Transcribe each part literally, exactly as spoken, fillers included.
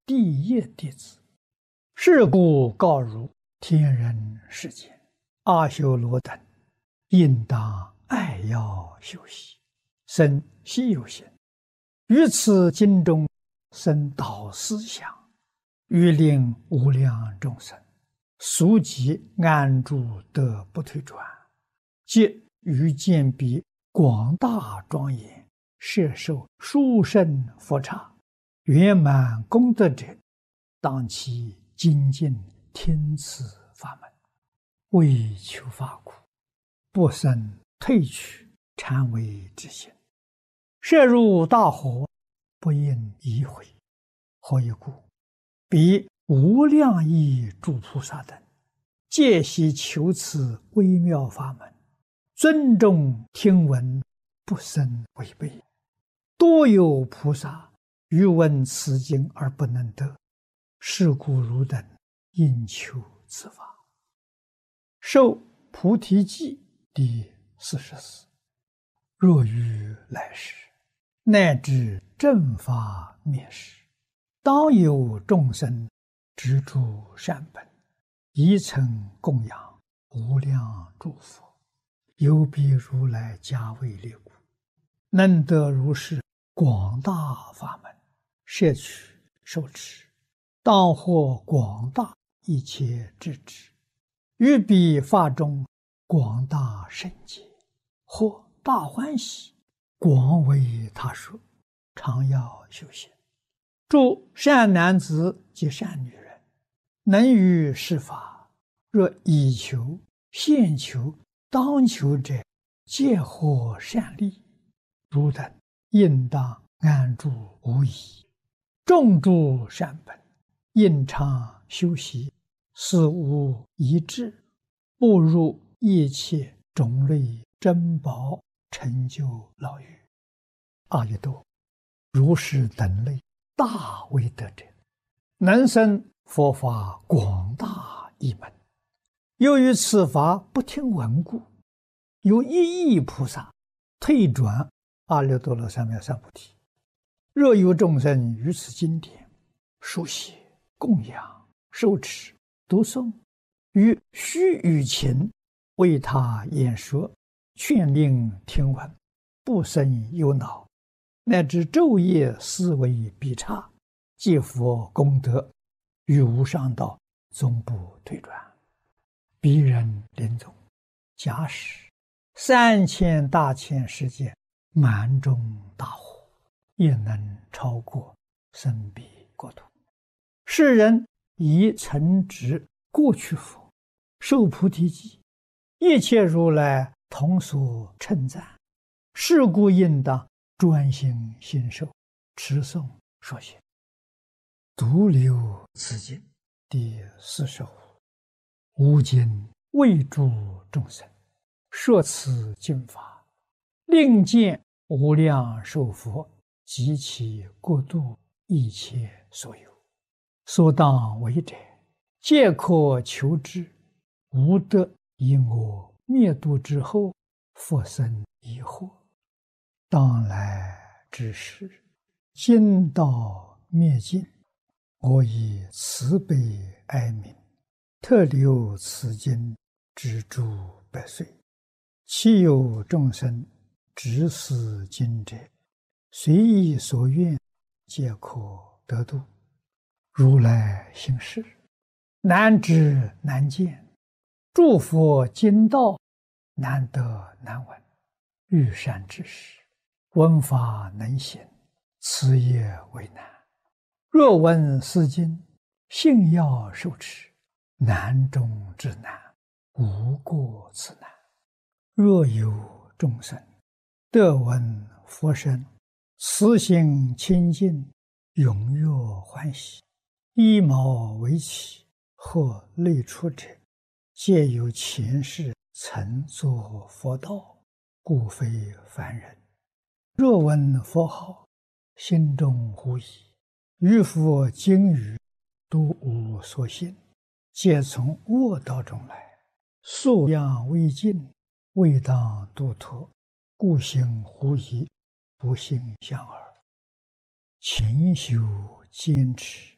第一弟子。是故告汝天人世间，阿修罗等，应当爱要修习，生希有行，于此经中生导思想，欲令无量众生速即安住得不退转，即于见彼广大庄严，摄受殊胜佛刹，圆满功德者，当其精进听此法门，为求法苦，不生退去禅为之心。摄入大河，不应移回。何以故？彼无量亿诸菩萨等，皆悉求此微妙法门，尊重听闻，不生违背。多有菩萨欲闻此经而不能得，是故汝等应求此法。受菩提记第四十四。若于来世，乃至正法灭世，当有众生执著善本，以诚供养无量诸佛，有彼如来加为列故，能得如是广大法门，摄取受持，当获广大一切智智，于彼法中广大圣解，或大欢喜，广为他说，常要修行。诸善男子及善女人，能于是法，若以求、现求、当求者，皆获善利。汝等应当安住无疑，种诸善本，应常修习，死无遗志，步入一切种类珍宝，成就老狱。阿逸多，如是等类大威德者，能生佛法广大一门。由于此法不听闻故，有一亿菩萨退转阿耨多罗三藐三菩提。若有众生于此经典书写、供养、受持、读诵，于须臾前为他演说，劝令听闻，不生忧恼，乃至昼夜思维必差，皆佛功德，于无上道终不退转。彼人临终，假使三千大千世界满中大火，也能超过生彼国土。世人以诚执过去佛，受菩提记，一切如来同所称赞。是故应当专心信受，持诵说写。独留此经第四十五。吾今为诸众生说此经法，令见无量寿佛及其国度一切所有，所当为者，皆可求之，无得以我灭度之后复生疑惑。当来之时，经道灭尽，我以慈悲哀悯，特留此经之诸百岁。其有众生执此经者，随意所愿，皆可得度。如来行事，难知难见，诸佛经道难得难闻。欲善知识，闻法能行，此也为难。若闻是经，信要受持，难中之难，无过此难。若有众生得闻佛声，慈心清净，踊跃欢喜，依毛为起，或类出者，皆有前世曾作佛道，故非凡人。若闻佛号，心中狐疑，于佛经语都无所信，皆从恶道中来，素养未尽，未当度脱，故行狐疑，不信相耳。勤修坚持，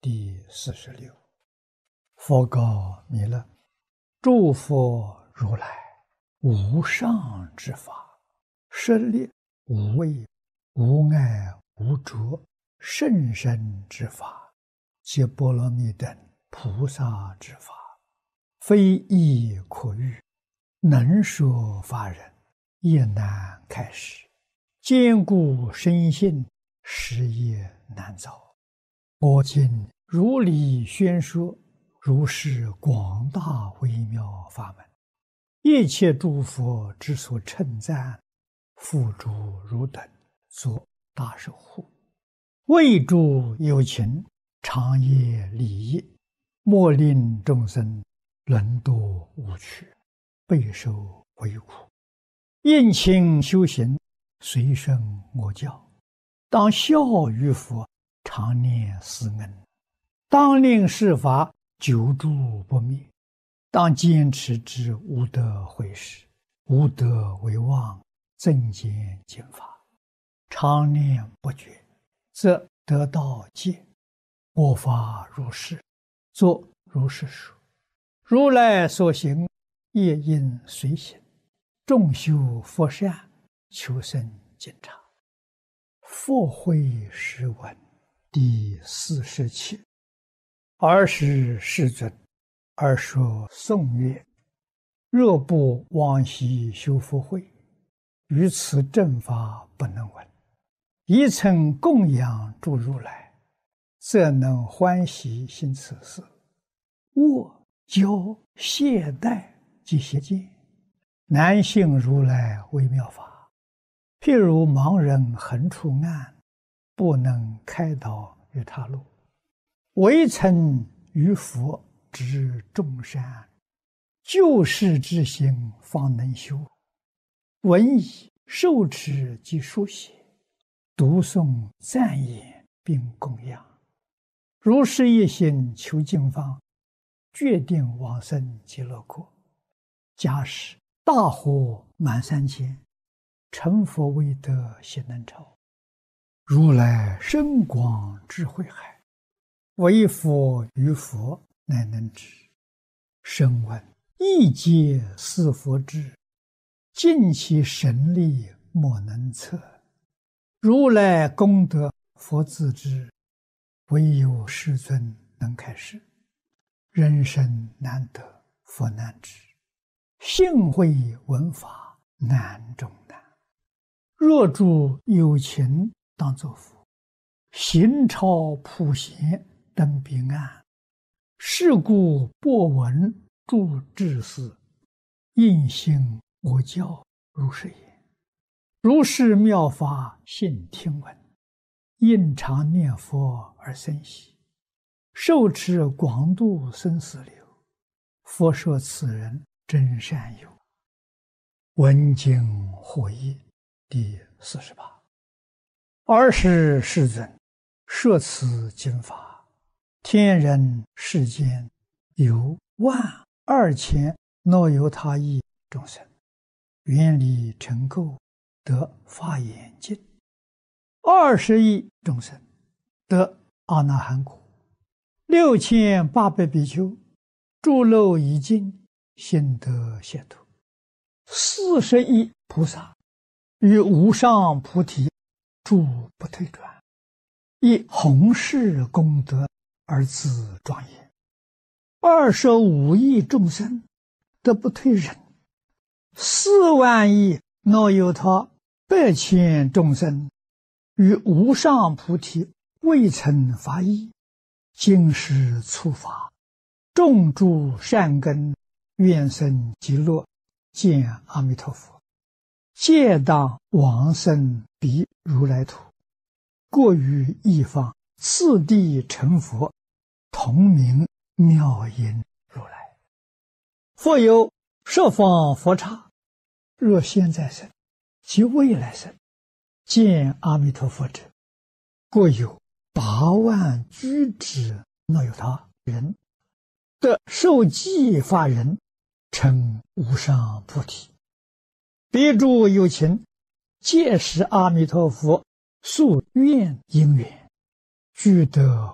第四十六。佛告弥勒：诸佛如来无上之法，舍利无畏无碍无着甚深之法，皆波罗蜜等菩萨之法，非亦可喻，能说法人也难开示，坚固深信，实业难遭。我今如理宣说，如是广大微妙法门，一切诸佛之所称赞，付诸汝等作大守护，为诸有情长夜利益，莫令众生沦堕无趣，备受为苦。应勤修行，随顺我教，当效于佛，常念思恩，当令世法久住不灭，当坚持之无得毁时，无得为妄，增减减法，常念不绝，则得道戒。我法如是，作如是说。如来所行，业应随行，众修佛善，求生净察。佛慧诗文第四十七。尔时世尊，尔说颂曰：若不往昔修福慧，于此正法不能闻。一曾供养诸如来，则能欢喜行此事。握教懈怠及邪见，难信如来微妙法。譬如盲人横出暗，不能开导于他路，唯曾于佛知众善，救世之心方能修。闻已受持及书写，读诵赞言并供养，如是一心求净方，决定往生极乐国。假使大火满三千，成佛未得悉能超。如来深广智慧海，唯佛于佛乃能知。声闻一皆似佛智，尽其神力莫能测。如来功德佛自知，唯有世尊能开示。人生难得佛难知，信会闻法难中难。若诸有情当作佛，行超普贤登彼岸。是故播闻诸智士，应信我教如是言。如是妙法信听闻，应常念佛而生喜，受持广度生死流。佛说此人真善友。闻经获益第四十八。尔时世尊，摄此经法，天人世间有万二千若有他亿众生，愿力成垢，得法眼净；二十亿众生得阿那含果；六千八百比丘诸漏已尽，心得解脱；四十亿菩萨于无上菩提住不退转，以弘誓功德而自庄严；二十五亿众生得不退忍；四万亿若有他百千众生于无上菩提未曾发意，今世初发，种诸善根，愿生极乐，见阿弥陀佛，皆当往生彼如来土，过于一方，次第成佛，同名妙音如来。复有十方佛刹，若现在生及未来生，见阿弥陀佛者，过有八万居之若有他人，得受记法人，成无上菩提。彼诸有情，皆是阿弥陀佛宿愿因缘，具得